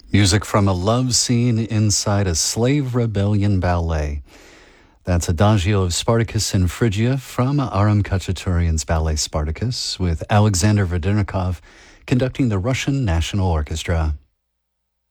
Music from a love scene inside a slave rebellion ballet. That's Adagio of Spartacus and Phrygia from Aram Khachaturian's ballet Spartacus, with Alexander Vedenikov conducting the Russian National Orchestra.